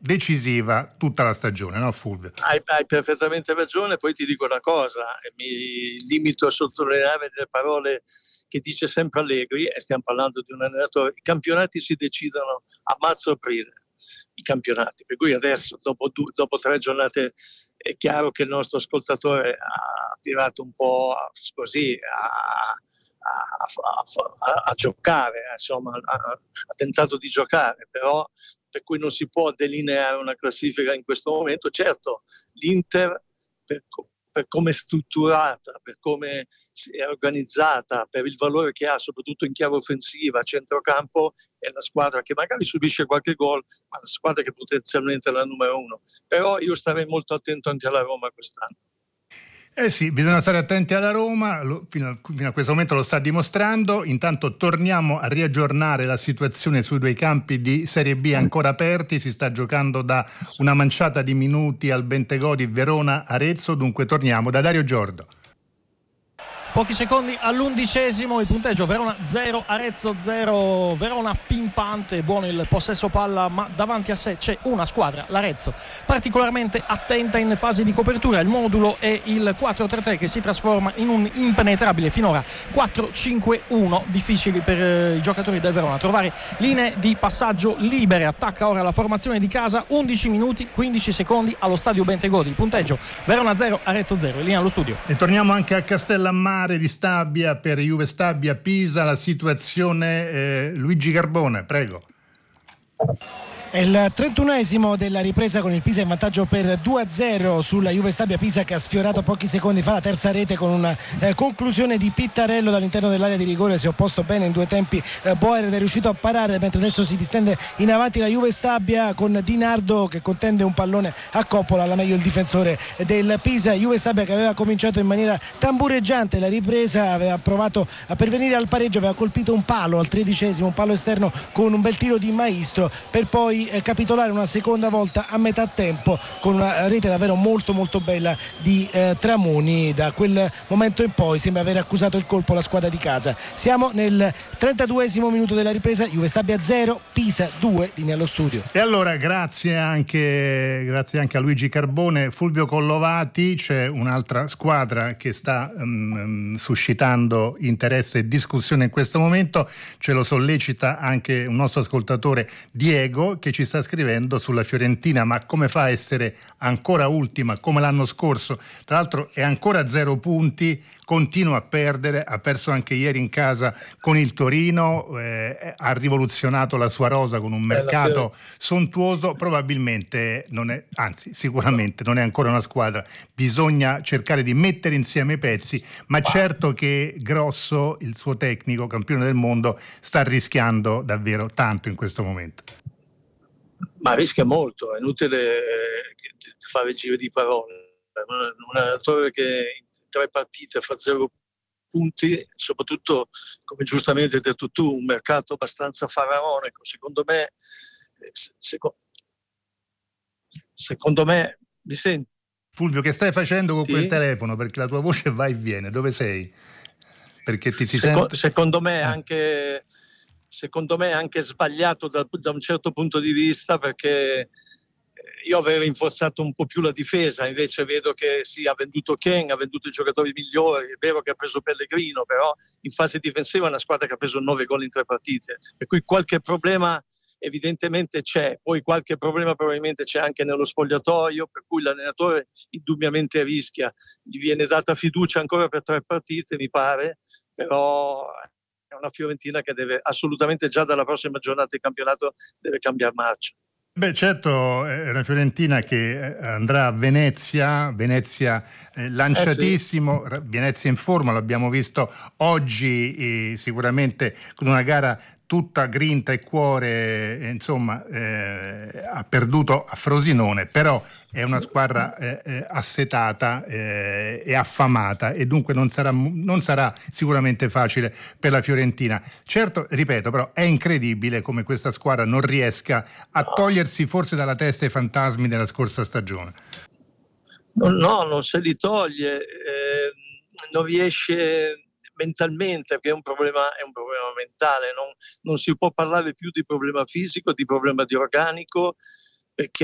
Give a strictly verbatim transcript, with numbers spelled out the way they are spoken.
decisiva tutta la stagione, no Fulvio? Hai, hai perfettamente ragione. Poi ti dico una cosa, e mi limito a sottolineare le parole che dice sempre Allegri, e stiamo parlando di un allenatore: i campionati si decidono a marzo-aprile, i campionati, per cui adesso dopo, due, dopo tre giornate è chiaro che il nostro ascoltatore ha tirato un po' a, così a, a, a, a, a giocare, insomma ha, ha tentato di giocare, però per cui non si può delineare una classifica in questo momento. Certo, l'Inter per, per come è strutturata, per come è organizzata, per il valore che ha soprattutto in chiave offensiva, a centrocampo, è la squadra che magari subisce qualche gol, ma la squadra che potenzialmente è la numero uno. Però io starei molto attento anche alla Roma quest'anno. Eh sì, bisogna stare attenti alla Roma, lo, fino, a, fino a questo momento lo sta dimostrando. Intanto torniamo a riaggiornare la situazione sui due campi di Serie B ancora aperti. Si sta giocando da una manciata di minuti al Bentegodi Verona-Arezzo, dunque torniamo da Dario Giordo. Pochi secondi all'undicesimo, il punteggio: Verona zero, Arezzo zero. Verona pimpante, buono il possesso palla, ma davanti a sé c'è una squadra, l'Arezzo, particolarmente attenta in fase di copertura. Il modulo è il quattro tre tre che si trasforma in un impenetrabile finora quattro cinque uno, difficili per i giocatori del Verona trovare linee di passaggio libere. Attacca ora la formazione di casa, undici minuti quindici secondi allo stadio Bentegodi. Il punteggio: Verona zero, Arezzo zero. Linea allo studio. E torniamo anche a Castellammare di Stabia per Juve Stabia Pisa. La situazione, eh, Luigi Carbone, prego. È il trentunesimo della ripresa con il Pisa in vantaggio per due a zero sulla Juve Stabia. Pisa che ha sfiorato pochi secondi fa la terza rete con una eh, conclusione di Pittarello dall'interno dell'area di rigore. Si è opposto bene in due tempi eh, Boer ed è riuscito a parare, mentre adesso si distende in avanti la Juve Stabia con Di Nardo che contende un pallone a Coppola, alla meglio il difensore del Pisa. Juve Stabia che aveva cominciato in maniera tambureggiante la ripresa, aveva provato a pervenire al pareggio, aveva colpito un palo al tredicesimo, un palo esterno con un bel tiro di Maestro, per poi capitolare una seconda volta a metà tempo con una rete davvero molto molto bella di eh, Tramoni. Da quel momento in poi sembra aver accusato il colpo la squadra di casa. Siamo nel trentaduesimo minuto della ripresa, Juve Stabia zero, Pisa due, linea allo studio. E allora grazie anche, grazie anche a Luigi Carbone. Fulvio Collovati, c'è un'altra squadra che sta um, suscitando interesse e discussione in questo momento, ce lo sollecita anche un nostro ascoltatore Diego, che ci sta scrivendo sulla Fiorentina: ma come fa a essere ancora ultima come l'anno scorso? Tra l'altro è ancora a zero punti, continua a perdere, ha perso anche ieri in casa con il Torino, eh, ha rivoluzionato la sua rosa con un mercato sontuoso. Probabilmente non è, anzi sicuramente non è ancora una squadra, bisogna cercare di mettere insieme i pezzi, ma certo che Grosso, il suo tecnico, campione del mondo, sta rischiando davvero tanto in questo momento. Ma rischia molto, è inutile fare giri di parole. Un allenatore che in tre partite fa zero punti, soprattutto, come giustamente hai detto tu, un mercato abbastanza faraonico. Secondo me, secondo, secondo me, mi senti? Fulvio, che stai facendo con sì? quel telefono? Perché la tua voce va e viene. Dove sei? Perché ti si Seco- sente? Secondo me eh. anche... secondo me anche sbagliato da, da un certo punto di vista, perché io avrei rinforzato un po' più la difesa, invece vedo che sì, ha venduto Ken, ha venduto i giocatori migliori, è vero che ha preso Pellegrino, però in fase difensiva è una squadra che ha preso nove gol in tre partite, per cui qualche problema evidentemente c'è, poi qualche problema probabilmente c'è anche nello spogliatoio, per cui l'allenatore indubbiamente rischia, gli viene data fiducia ancora per tre partite mi pare, però è una Fiorentina che deve assolutamente già dalla prossima giornata di campionato deve cambiare marcia. Beh, certo, è una Fiorentina che andrà a Venezia, Venezia eh, lanciatissimo, eh sì. Venezia in forma, l'abbiamo visto oggi, eh, sicuramente con una gara tutta grinta e cuore, eh, insomma, eh, ha perduto a Frosinone, però è una squadra eh, eh, assetata eh, e affamata, e dunque non sarà, non sarà sicuramente facile per la Fiorentina. Certo, ripeto, però è incredibile come questa squadra non riesca a togliersi forse dalla testa i fantasmi della scorsa stagione. No, no, non se li toglie, eh, non riesce mentalmente, perché è un problema, è un problema mentale, non, non si può parlare più di problema fisico, di problema di organico, perché